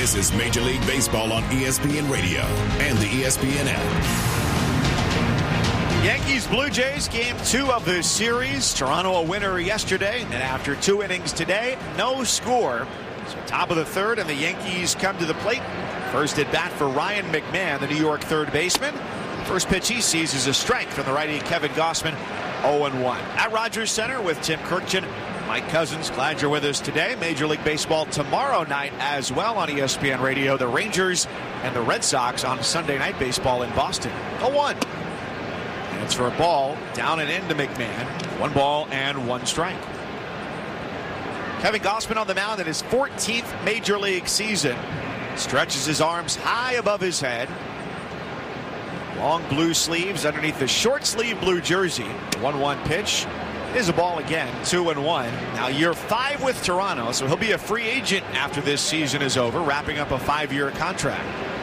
This is Major League Baseball on ESPN Radio and the ESPN app. Yankees Blue Jays game 2 of the series. Toronto a winner yesterday, and after 2 innings today, no score. So top of the third, and the Yankees come to the plate. First at bat for Ryan McMahon, the New York third baseman. First pitch he sees is a strike from the righty Kevin Gausman, 0-1. At Rogers Center with Tim Kirkjian, Mike Cousins. Glad you're with us today. Major League Baseball tomorrow night as well on ESPN Radio. The Rangers and the Red Sox on Sunday Night Baseball in Boston. 0-1. And it's for a ball down and into McMahon. 1 ball and 1 strike. Kevin Gausman on the mound in his 14th Major League season. Stretches his arms high above his head. Long blue sleeves underneath the short sleeve blue jersey. 1-1 pitch is a ball again. 2-1. Now year 5 with Toronto, so he'll be a free agent after this season is over, wrapping up a 5-year contract.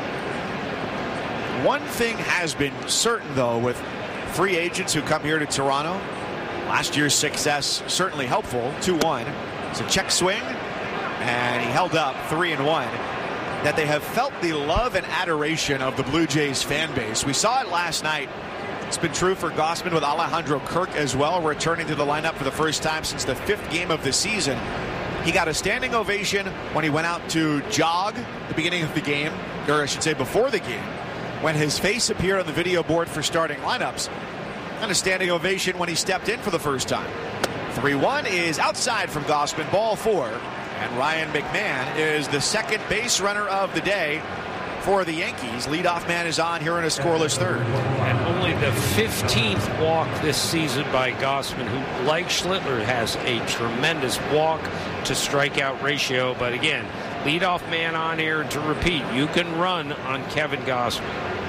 One thing has been certain, though, with free agents who come here to Toronto, last year's success certainly helpful. 2-1. It's a check swing, and he held up 3-1. That they have felt the love and adoration of the Blue Jays fan base. We saw it last night. It's been true for Gausman with Alejandro Kirk as well, returning to the lineup for the first time since the 5th game of the season. He got a standing ovation when he went out to jog at the beginning of the game, or I should say before the game, when his face appeared on the video board for starting lineups. And a standing ovation when he stepped in for the first time. 3-1 is outside from Gausman, ball 4. And Ryan McMahon is the second base runner of the day for the Yankees. Leadoff man is on here in a scoreless third. And only the 15th walk this season by Gausman, who, like Schlittler, has a tremendous walk to strikeout ratio. But again, leadoff man on here to repeat. You can run on Kevin Gausman.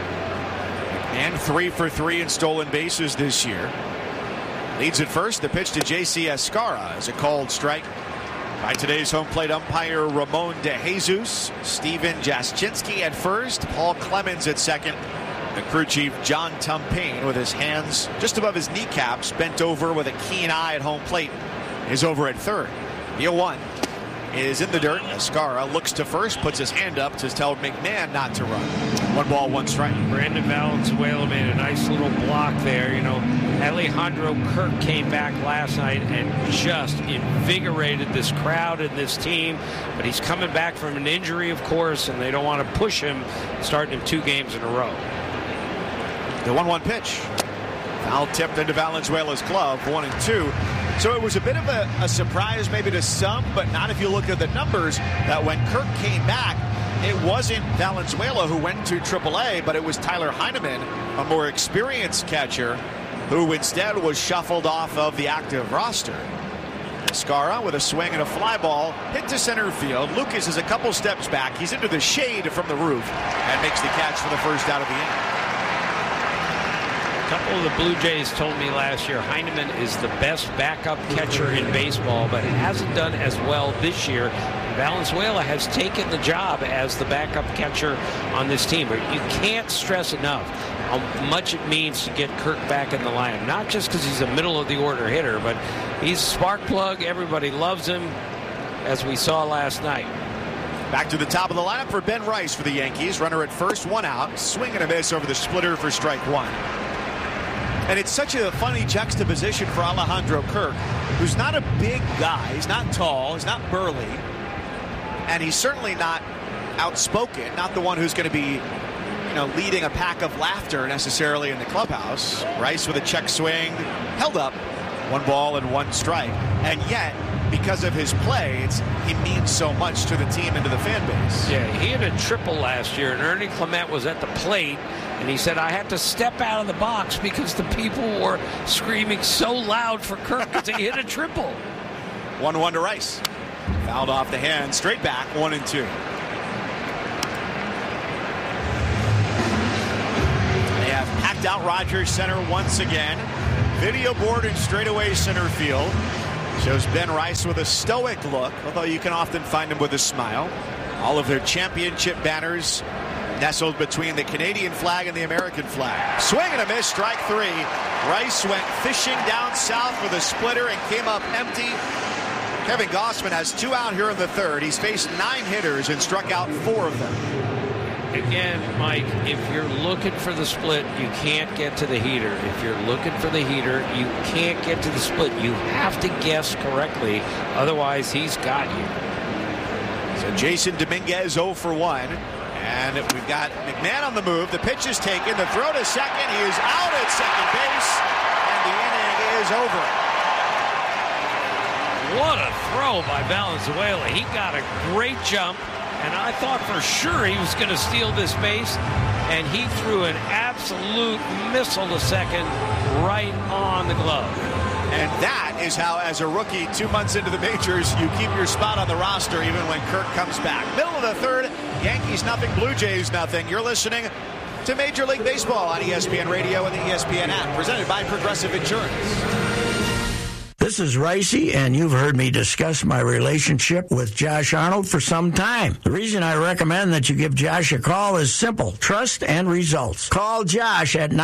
And 3 for 3 in stolen bases this year. Leads at first. The pitch to J.C. Escarra is a called strike by today's home plate umpire Ramon De Jesus. Steven Jastrzynski at first. Paul Clemens at second. The crew chief John Tumpane, with his hands just above his kneecaps, bent over with a keen eye at home plate, is over at third. The 0-1 is in the dirt. Escarra looks to first, puts his hand up to tell McMahon not to run. 1 ball, 1 strike. Brandon Valenzuela made a nice little block there. You know, Alejandro Kirk came back last night and just invigorated this crowd and this team. But he's coming back from an injury, of course, and they don't want to push him, starting him 2 games in a row. The 1-1 pitch. Foul tipped into Valenzuela's glove, 1-2. So it was a bit of a surprise maybe to some, but not if you look at the numbers, that when Kirk came back, it wasn't Valenzuela who went to AAA, but it was Tyler Heineman, a more experienced catcher, who instead was shuffled off of the active roster. Escarra with a swing and a fly ball hit to center field. Lucas is a couple steps back. He's into the shade from the roof and makes the catch for the first out of the inning. A couple of the Blue Jays told me last year Heineman is the best backup catcher in baseball, but hasn't done as well this year. Valenzuela has taken the job as the backup catcher on this team, but you can't stress enough how much it means to get Kirk back in the lineup. Not just because he's a middle-of-the-order hitter, but he's a spark plug. Everybody loves him, as we saw last night. Back to the top of the lineup for Ben Rice for the Yankees. Runner at first, 1 out. Swing and a miss over the splitter for strike 1. And it's such a funny juxtaposition for Alejandro Kirk, who's not a big guy. He's not tall. He's not burly. And he's certainly not outspoken. Not the one who's going to be, leading a pack of laughter necessarily in the clubhouse. Rice with a check swing. Held up. 1 ball and 1 strike. And yet, because of his play, he means so much to the team and to the fan base. Yeah, he had a triple last year, and Ernie Clement was at the plate, and he said, I had to step out of the box because the people were screaming so loud for Kirk because he hit a triple. 1-1 to Rice. Fouled off the hand, straight back, 1-2. They have packed out Rogers Center once again. Video board in straightaway center field. Shows Ben Rice with a stoic look, although you can often find him with a smile. All of their championship banners nestled between the Canadian flag and the American flag. Swing and a miss, strike 3. Rice went fishing down south with a splitter and came up empty. Kevin Gausman has 2 out here in the third. He's faced 9 hitters and struck out 4 of them. Again, Mike, if you're looking for the split, you can't get to the heater. If you're looking for the heater, you can't get to the split. You have to guess correctly. Otherwise, he's got you. So Jason Dominguez 0 for 1. And we've got McMahon on the move. The pitch is taken. The throw to second. He is out at second base. And the inning is over. What a throw by Valenzuela. He got a great jump. And I thought for sure he was going to steal this base. And he threw an absolute missile to second right on the glove. And that is how, as a rookie, 2 months into the majors, you keep your spot on the roster even when Kirk comes back. Middle of the third, Yankees nothing, Blue Jays nothing. You're listening to Major League Baseball on ESPN Radio and the ESPN app, presented by Progressive Insurance. This is Ricey, and you've heard me discuss my relationship with Josh Arnold for some time. The reason I recommend that you give Josh a call is simple: trust and results. Call Josh at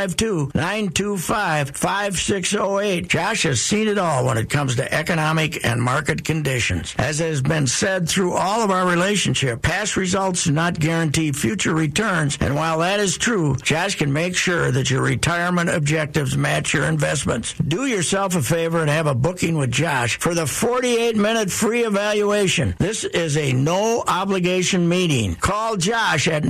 952-925-5608. Josh has seen it all when it comes to economic and market conditions. As has been said through all of our relationship, past results do not guarantee future returns, and while that is true, Josh can make sure that your retirement objectives match your investments. Do yourself a favor and have a booking with Josh for the 48-minute free evaluation. This is a no-obligation meeting. Call Josh at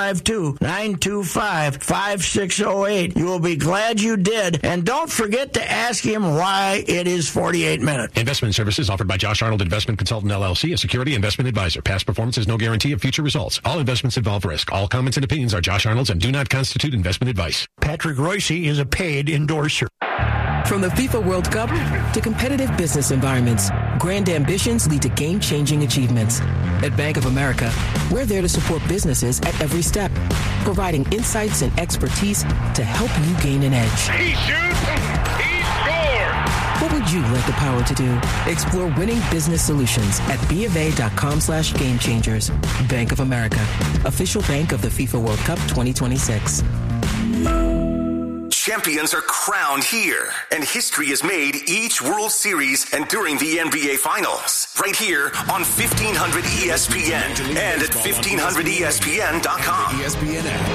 952-925-5608. You will be glad you did, and don't forget to ask him why it is 48 minutes. Investment services offered by Josh Arnold Investment Consultant, LLC, a security investment advisor. Past performance is no guarantee of future results. All investments involve risk. All comments and opinions are Josh Arnold's and do not constitute investment advice. Patrick Royce is a paid endorser. From the FIFA World Cup to competitive business environments, grand ambitions lead to game-changing achievements. At Bank of America, we're there to support businesses at every step, providing insights and expertise to help you gain an edge. He shoots, he scores! What would you like the power to do? Explore winning business solutions at BofA.com/gamechangers. Bank of America, official bank of the FIFA World Cup 2026. Champions are crowned here, and history is made each World Series and during the NBA Finals. Right here on 1500 ESPN and at 1500ESPN.com. ESPN app.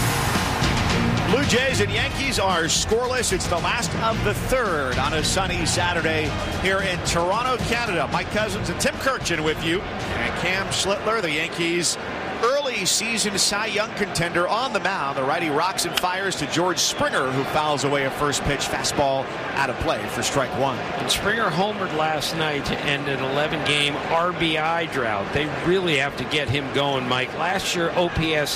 Blue Jays and Yankees are scoreless. It's the last of the third on a sunny Saturday here in Toronto, Canada. Mike Cousins and Tim Kirchin with you. And Cam Schlittler, the Yankees' early season Cy Young contender, on the mound. The righty rocks and fires to George Springer, who fouls away a first pitch fastball out of play for strike one. And Springer homered last night to end an 11-game RBI drought. They really have to get him going, Mike. Last year, OPS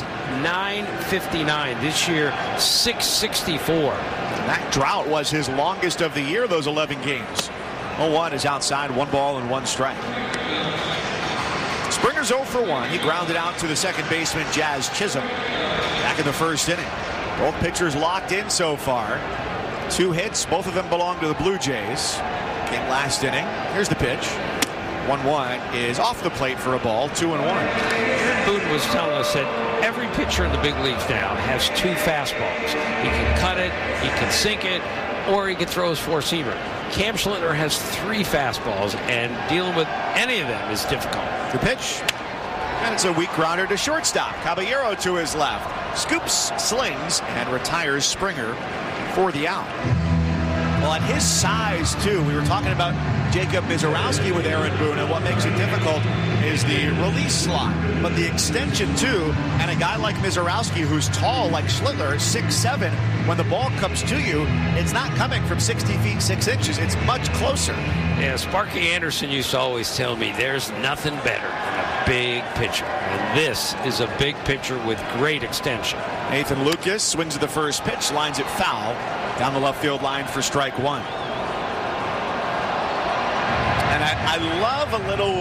959. This year, 664. That drought was his longest of the year, those 11 games. 0-1 is outside, 1 ball and 1 strike. Springer's 0 for 1. He grounded out to the second baseman, Jazz Chisholm, back in the first inning. Both pitchers locked in so far. 2 hits, both of them belong to the Blue Jays. Came last inning. Here's the pitch. 1-1 is off the plate for a ball, 2-1. Boone was telling us that every pitcher in the big leagues now has 2 fastballs. He can cut it, he can sink it, or he can throw his four-seamer. Cam Schlittler has 3 fastballs, and dealing with any of them is difficult. The pitch, and it's a weak grounder to shortstop. Caballero to his left. Scoops, slings, and retires Springer for the out. Well, at his size, too, we were talking about Jacob Mizorowski with Aaron Boone, and what makes it difficult is the release slot. But the extension, too, and a guy like Mizorowski, who's tall like Schlittler, 6'7", when the ball comes to you, it's not coming from 60 feet 6 inches. It's much closer. Yeah, Sparky Anderson used to always tell me there's nothing better than a big pitcher. And this is a big pitcher with great extension. Nathan Lucas swings at the first pitch, lines it foul down the left field line for strike one. And I love a little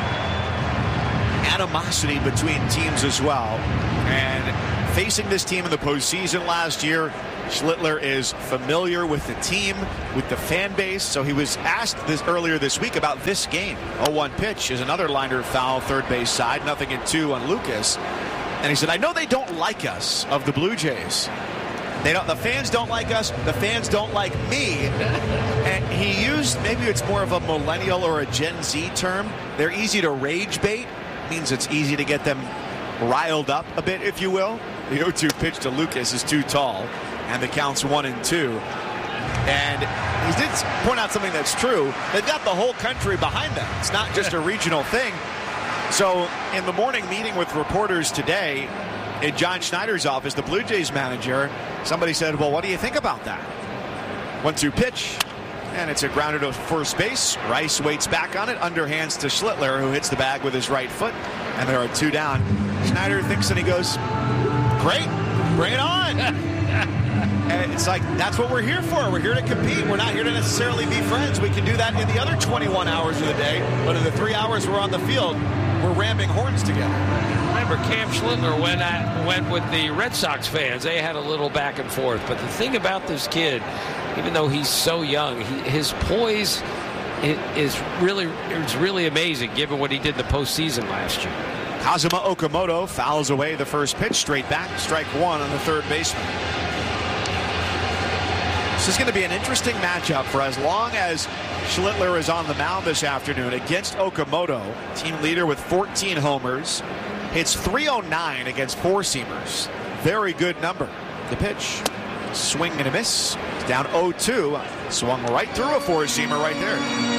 animosity between teams as well. And facing this team in the postseason last year, Schlittler is familiar with the team, with the fan base. So he was asked earlier this week about this game. 0-1 pitch is another liner foul, third base side, 0-2 on Lucas. And he said, I know they don't like us, of the Blue Jays, The fans don't like us. The fans don't like me. And he used, maybe it's more of a millennial or a Gen Z term. They're easy to rage bait. Means it's easy to get them riled up a bit, if you will. The 0-2 pitch to Lucas is too tall, and the count's 1-2. And he did point out something that's true. They've got the whole country behind them. It's not just a regional thing. So in the morning meeting with reporters today, in John Schneider's office, the Blue Jays manager, somebody said, well, what do you think about that? 1-2 pitch, and it's a grounder to first base. Rice waits back on it, underhands to Schlittler, who hits the bag with his right foot, and there are 2 down. Schneider thinks, and he goes, great, bring it on. And it's like, that's what we're here for. We're here to compete. We're not here to necessarily be friends. We can do that in the other 21 hours of the day, but in the 3 hours we're on the field, we're ramming horns together. Remember, Cam Schlittler went with the Red Sox fans. They had a little back and forth. But the thing about this kid, even though he's so young, his poise is really amazing, given what he did in the postseason last year. Kazuma Okamoto fouls away the first pitch, straight back, strike 1 on the third baseman. This is going to be an interesting matchup for as long as Schlittler is on the mound this afternoon against Okamoto, team leader with 14 homers. Hits .309 against four-seamers. Very good number. The pitch. Swing and a miss. It's down 0-2. Swung right through a four-seamer right there.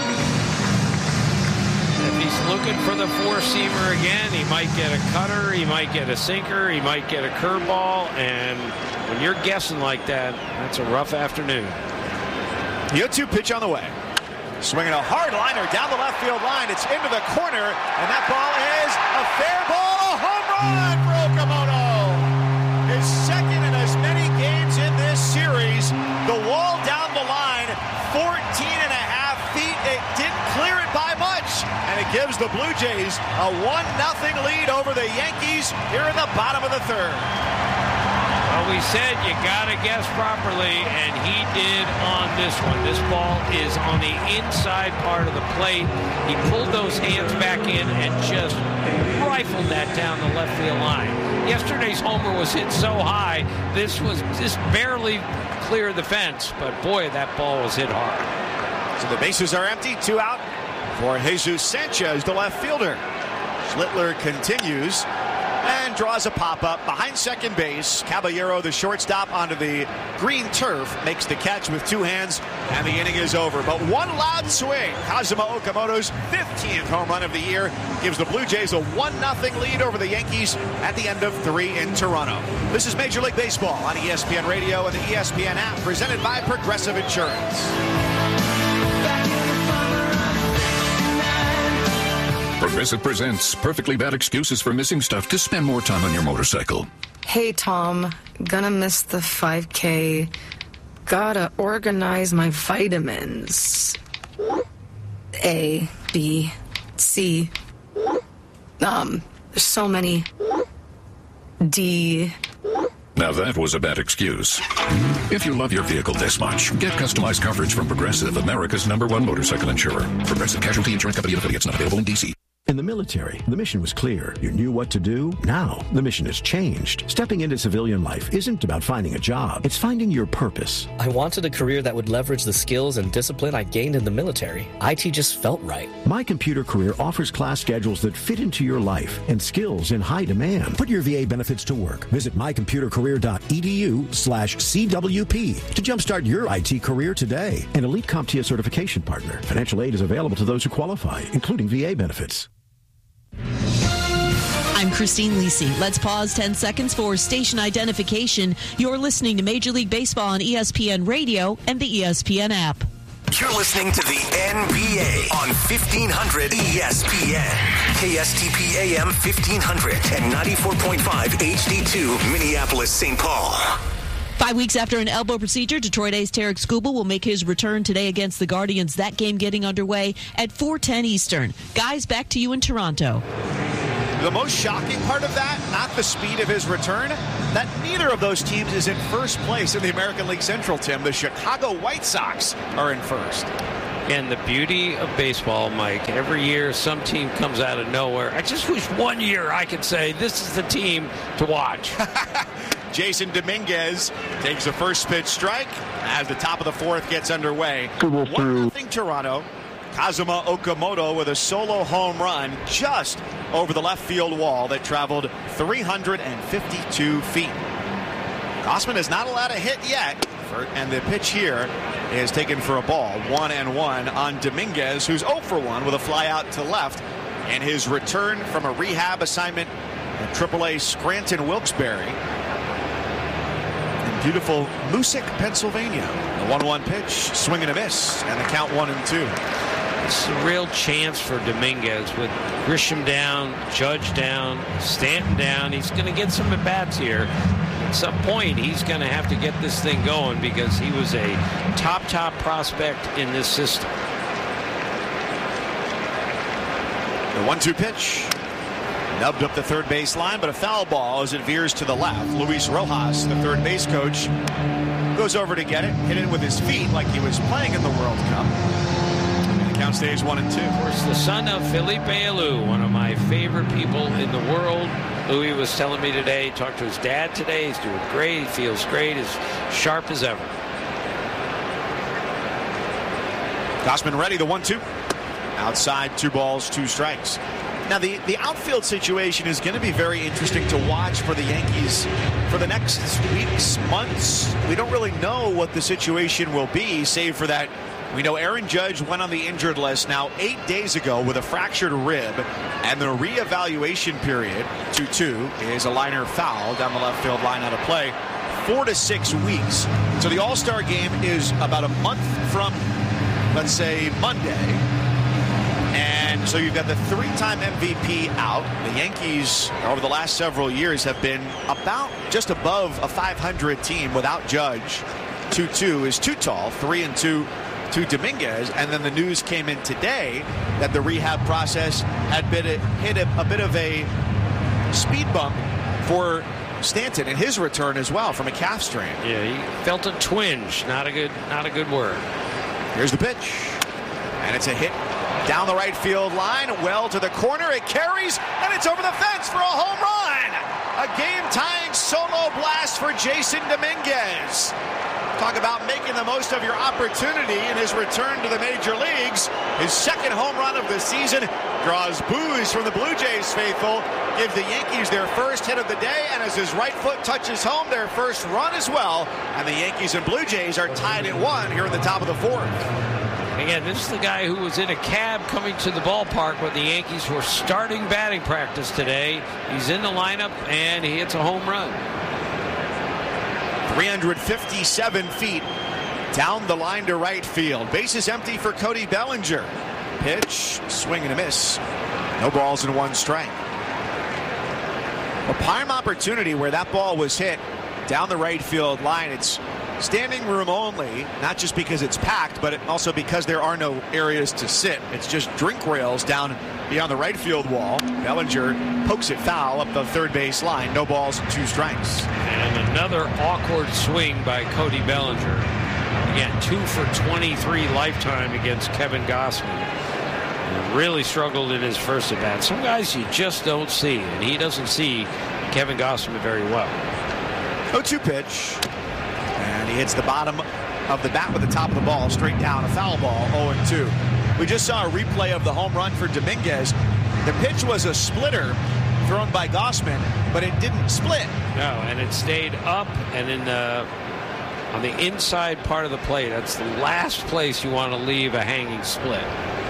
If he's looking for the four-seamer again, he might get a cutter, he might get a sinker, he might get a curveball, and when you're guessing like that, that's a rough afternoon. The 0-2 pitch on the way. Swinging a hard liner down the left field line. It's into the corner, and that ball is a fair ball. A home run for Okamoto. His second in as many games in this series. The wall down the line, 14.5 feet. It didn't clear it by much, and it gives the Blue Jays a 1-0 lead over the Yankees here in the bottom of the third. Well, we said you got to guess properly, and he did on this one. This ball is on the inside part of the plate. He pulled those hands back in and just rifled that down the left field line. Yesterday's homer was hit so high, this was just barely cleared the fence, but boy, that ball was hit hard. So the bases are empty, 2 out for Jesus Sanchez, the left fielder. Schlittler continues and draws a pop-up behind second base. Caballero, the shortstop, onto the green turf, makes the catch with 2 hands, and the inning is over. But one loud swing, Kazuma Okamoto's 15th home run of the year, gives the Blue Jays a 1-0 lead over the Yankees at the end of 3 in Toronto. This is Major League Baseball on ESPN Radio and the ESPN app, presented by Progressive Insurance. Progressive presents Perfectly Bad Excuses for Missing Stuff to Spend More Time on Your Motorcycle. Hey, Tom. Gonna miss the 5K. Gotta organize my vitamins. A, B, C. There's so many. D. Now that was a bad excuse. If you love your vehicle this much, get customized coverage from Progressive, America's #1 motorcycle insurer. Progressive Casualty Insurance Company and affiliates, not available in D.C. In the military, the mission was clear. You knew what to do. Now, the mission has changed. Stepping into civilian life isn't about finding a job. It's finding your purpose. I wanted a career that would leverage the skills and discipline I gained in the military. IT just felt right. My Computer Career offers class schedules that fit into your life and skills in high demand. Put your VA benefits to work. Visit mycomputercareer.edu/CWP to jumpstart your IT career today. An elite CompTIA certification partner. Financial aid is available to those who qualify, including VA benefits. I'm Christine Lisi. Let's pause 10 seconds for station identification. You're listening to Major League Baseball on ESPN Radio and the ESPN app. You're listening to the NBA on 1500 ESPN. KSTP AM 1500 and 94.5 HD2 Minneapolis, St. Paul. 5 weeks after an elbow procedure, Detroit A's Tarek Skubal will make his return today against the Guardians. That game getting underway at 4:10 Eastern. Guys, back to you in Toronto. The most shocking part of that, not the speed of his return, that neither of those teams is in first place in the American League Central, Tim. The Chicago White Sox are in first. And the beauty of baseball, Mike, every year some team comes out of nowhere. I just wish one year I could say this is the team to watch. Jason Dominguez takes the first pitch strike as the top of the fourth gets underway. 1-0 Toronto. Kazuma Okamoto with a solo home run just over the left field wall that traveled 352 feet. Gausman is not allowed a hit yet, and the pitch here is taken for a ball. 1-1 on Dominguez, who's 0 for 1 with a fly out to left in his return from a rehab assignment at AAA Scranton Wilkes-Barre in beautiful Moosic, Pennsylvania. The 1-1 pitch, swing and a miss, and the count 1-2. It's a real chance for Dominguez with Grisham down, Judge down, Stanton down. He's going to get some at-bats here. At some point, he's going to have to get this thing going because he was a top prospect in this system. The 1-2 pitch. Nubbed up the third base line, but a foul ball as it veers to the left. Luis Rojas, the third base coach, goes over to get it, hit it with his feet like he was playing in the World Cup. Count stays 1-2. Of course, the son of Felipe Alou, one of my favorite people in the world. Louis was telling me today, talked to his dad today. He's doing great. He feels great, as sharp as ever. Gausman ready, the 1-2. Outside, 2 balls, 2 strikes. Now, the outfield situation is going to be very interesting to watch for the Yankees for the next weeks, months. We don't really know what the situation will be, save for that. We know Aaron Judge went on the injured list now 8 days ago with a fractured rib, and the reevaluation period, 2-2, is a liner foul down the left field line out of play, 4 to 6 weeks. So the All-Star game is about a month from, let's say, Monday. And so you've got the 3-time MVP out. The Yankees, over the last several years, have been about just above a 500 team without Judge. 2-2 is too tall, 3-2 to Dominguez, and then the news came in today that the rehab process had hit a bit of a speed bump for Stanton in his return as well from a calf strain. Yeah, he felt a twinge. Not a good word. Here's the pitch, and it's a hit down the right field line, well to the corner. It carries, and it's over the fence for a home run. A game-tying solo blast for Jason Dominguez. Talk about making the most of your opportunity in his return to the major leagues. His second home run of the season draws boos from the Blue Jays faithful, gives the Yankees their first hit of the day, and as his right foot touches home, their first run as well. And the Yankees and Blue Jays are tied at 1 here in the top of the 4th. Again, this is the guy who was in a cab coming to the ballpark when the Yankees were starting batting practice today. He's in the lineup, and he hits a home run. 357 feet down the line to right field. Bases empty for Cody Bellinger. Pitch, swing and a miss. No balls and 1 strike. A prime opportunity where that ball was hit down the right field line. It's standing room only, not just because it's packed, but also because there are no areas to sit. It's just drink rails down beyond the right field wall. Bellinger pokes it foul up the third base line. No balls, 2 strikes. And another awkward swing by Cody Bellinger. Again, 2 for 23 lifetime against Kevin Gausman. He really struggled in his first at bat. Some guys you just don't see, and he doesn't see Kevin Gausman very well. 0-2 pitch. And he hits the bottom of the bat with the top of the ball, straight down, a foul ball, 0-2. We just saw a replay of the home run for Dominguez. The pitch was a splitter thrown by Gausman, but it didn't split. No, and it stayed up and in on the inside part of the plate. That's the last place you want to leave a hanging split.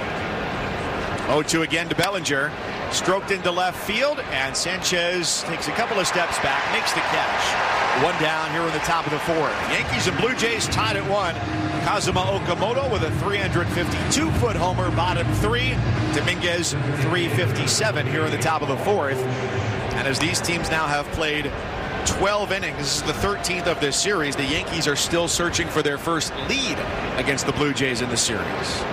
0-2 again to Bellinger. Stroked into left field, and Sanchez takes a couple of steps back, makes the catch. 1 down here in the top of the 4th. Yankees and Blue Jays tied at 1. Kazuma Okamoto with a 352-foot homer, bottom 3. Dominguez 357 here in the top of the 4th. And as these teams now have played 12 innings, this is the 13th of this series, the Yankees are still searching for their first lead against the Blue Jays in the series.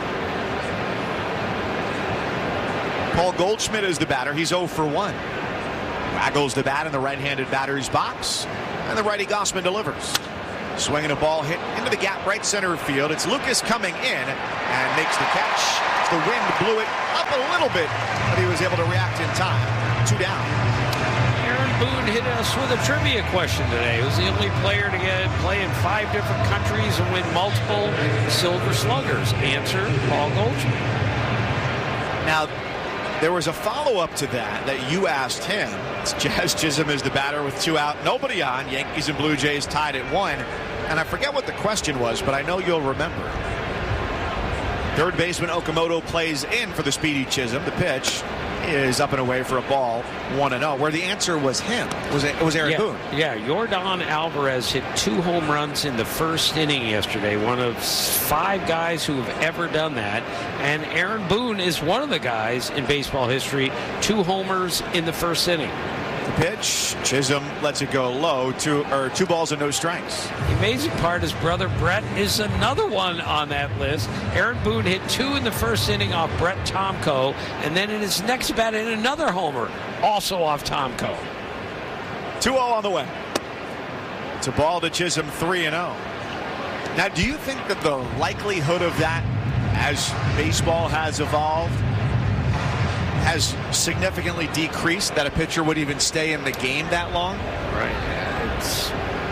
Paul Goldschmidt is the batter. He's 0 for 1. Waggles the bat in the right-handed batter's box, and the righty Gausman delivers. Swinging a ball hit into the gap right center field. It's Lucas coming in and makes the catch. The wind blew it up a little bit, but he was able to react in time. 2 down. Aaron Boone hit us with a trivia question today. Who's the only player to play in 5 different countries and win multiple Silver Sluggers? Answer, Paul Goldschmidt. Now, there was a follow-up to that you asked him. It's Jazz Chisholm is the batter with 2 out, nobody on. Yankees and Blue Jays tied at 1. And I forget what the question was, but I know you'll remember. Third baseman Okamoto plays in for the speedy Chisholm. The pitch is up and away for a ball, 1-0, where the answer was him. It was Aaron Boone. Yeah, Yordan Alvarez hit 2 home runs in the first inning yesterday, one of 5 guys who have ever done that. And Aaron Boone is one of the guys in baseball history, 2 homers in the first inning. The pitch, Chisholm lets it go low, 2 balls and no strikes. The amazing part is brother Brett is another one on that list. Aaron Boone hit 2 in the first inning off Brett Tomko, and then in his next bat hit another homer, also off Tomko. 2-0 on the way. It's a ball to Chisholm, 3-0. Now, do you think that the likelihood of that, as baseball has evolved, has significantly decreased, that a pitcher would even stay in the game that long? Right. It's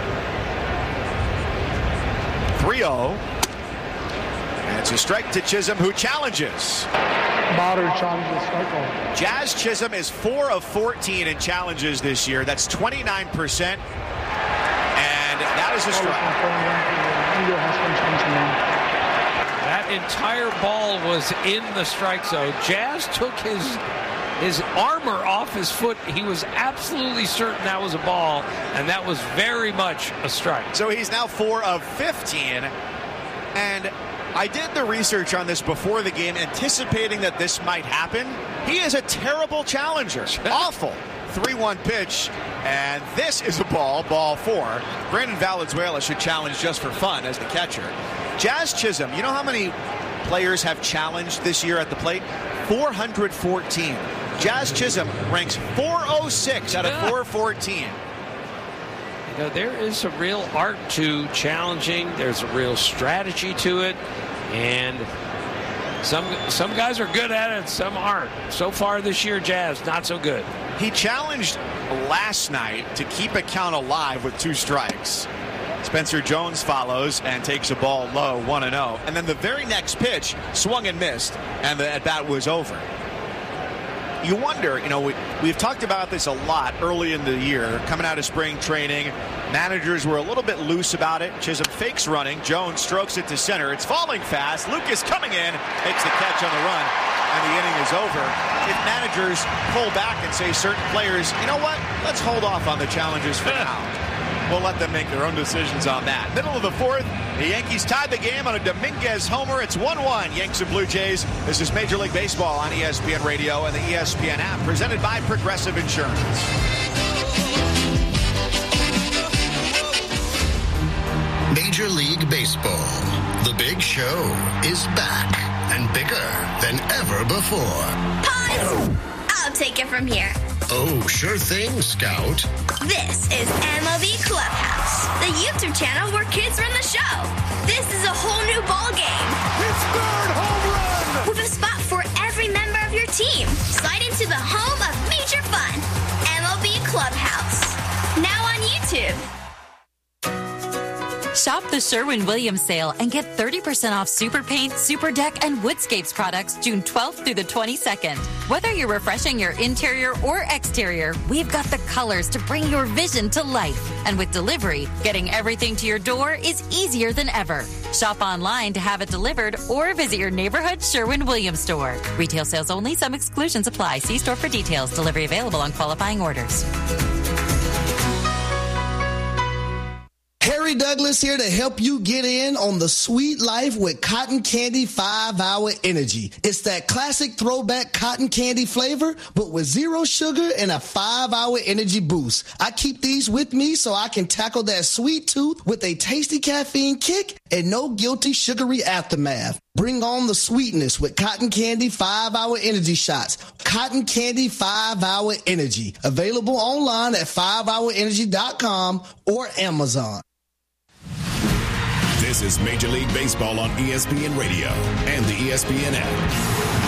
3-0. And it's a strike to Chisholm, who challenges. Batter challenges, strike ball. Jazz Chisholm is 4 of 14 in challenges this year. That's 29%. And that is a strike. That entire ball was in the strike zone. Jazz took his armor off his foot. He was absolutely certain that was a ball, and that was very much a strike. So he's now 4 of 15. And I did the research on this before the game, anticipating that this might happen. He is a terrible challenger. Awful. 3-1 pitch, and this is a ball 4. Brandon Valenzuela should challenge just for fun as the catcher. Jazz Chisholm, you know how many players have challenged this year at the plate? 414. Jazz Chisholm ranks 406 out of 414. You know, there is a real art to challenging. There's a real strategy to it, and some guys are good at it, some aren't. So far this year, Jazz, not so good. He challenged last night to keep a count alive with 2 strikes. Spencer Jones follows and takes a ball low, 1-0. And then the very next pitch swung and missed, and the at-bat was over. You wonder, we've talked about this a lot early in the year, coming out of spring training. Managers were a little bit loose about it. Chisholm fakes running. Jones strokes it to center. It's falling fast. Lucas coming in, makes the catch on the run, and the inning is over. If managers pull back and say certain players, you know what, let's hold off on the challenges for now. We'll let them make their own decisions on that. Middle of the 4th, the Yankees tied the game on a Dominguez homer. It's 1-1, Yanks and Blue Jays. This is Major League Baseball on ESPN Radio and the ESPN app, presented by Progressive Insurance. Major League Baseball. The big show is back and bigger than ever before. Pause! I'll take it from here. Oh, sure thing, Scout. This is MLB Clubhouse, the YouTube channel where kids run the show. This is a whole new ball game. His 3rd home run! With a spot for every member of your team. Slide into the home of major fun. MLB Clubhouse. Now on YouTube. Shop the Sherwin-Williams sale and get 30% off Super Paint, Super Deck, and Woodscapes products June 12th through the 22nd. Whether you're refreshing your interior or exterior, we've got the colors to bring your vision to life. And with delivery, getting everything to your door is easier than ever. Shop online to have it delivered or visit your neighborhood Sherwin-Williams store. Retail sales only. Some exclusions apply. See store for details. Delivery available on qualifying orders. Harry Douglas here to help you get in on the sweet life with Cotton Candy 5-Hour Energy. It's that classic throwback cotton candy flavor, but with 0 sugar and a 5-hour energy boost. I keep these with me so I can tackle that sweet tooth with a tasty caffeine kick and no guilty sugary aftermath. Bring on the sweetness with Cotton Candy 5-Hour Energy Shots. Cotton Candy 5-Hour Energy. Available online at 5hourenergy.com or Amazon. This is Major League Baseball on ESPN Radio and the ESPN app.